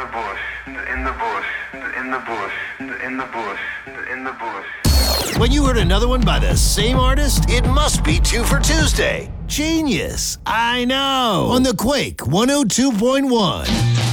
bush, in the bush, in the bush, in the bush, in the bush. When you heard another one by the same artist, it must be Two for Tuesday. Genius. I know. On the Quake 102.1.